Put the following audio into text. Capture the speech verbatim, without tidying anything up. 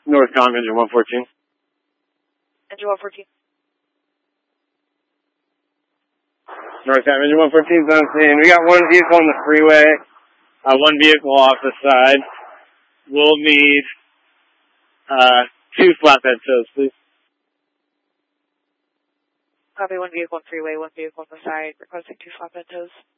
Northcom, engine one fourteen. Engine one fourteen. Northcom, engine one fourteen, on scene. We got one vehicle on the freeway, uh, one vehicle off the side. We'll need uh, two flatbed tows, please. Copy, one vehicle on freeway, one vehicle on the side, requesting two flatbed tows.